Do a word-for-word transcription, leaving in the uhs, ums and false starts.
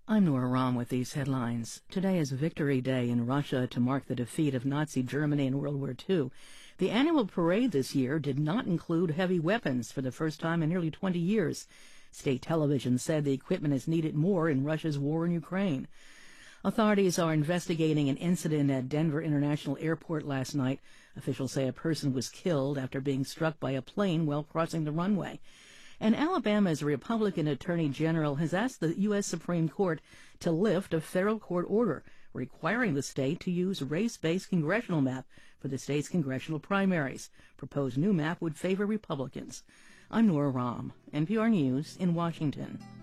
I'm Nora Rahm with these headlines. Today is Victory Day in Russia to mark the defeat of Nazi Germany in World War Two. The annual parade this year did not include heavy weapons for the first time in nearly twenty years. State television said the equipment is needed more in Russia's war in Ukraine. Authorities are investigating an incident at Denver International Airport last night. Officials say a person was killed after being struck by a plane while crossing the runway. And Alabama's Republican Attorney General has asked the U S Supreme Court to lift a federal court order requiring the state to use race-based congressional map for the state's congressional primaries. Proposed new map would favor Republicans. I'm Nora Rahm, N P R News in Washington.